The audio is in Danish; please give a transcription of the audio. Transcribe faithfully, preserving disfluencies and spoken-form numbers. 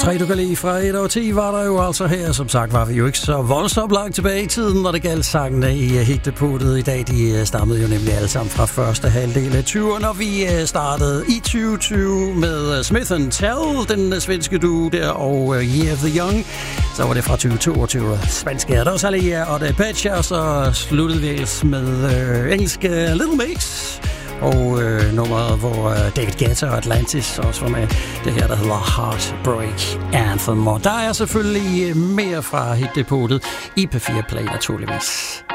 Tre du kan lide fra et og ti var der jo altså her. Som sagt var vi jo ikke så voldsomt langt tilbage i tiden, når det galt sangene i hitdepotet i dag. De stammede jo nemlig alle sammen fra første halvdel af tyverne, og vi startede i tyve tyve med Smith and Tell, den svenske duo der, og Year of the Young. Så var det fra tyve toogtyve svenske Rosalia og The Patch, og så sluttede vi med øh, engelske Little Mix. Og øh, nummeret, hvor øh, David Guetta og Atlantis også var med. Det her, der hedder Heartbreak Anthem. Og der er selvfølgelig mere fra hitdepotet i P fire Play, naturligvis.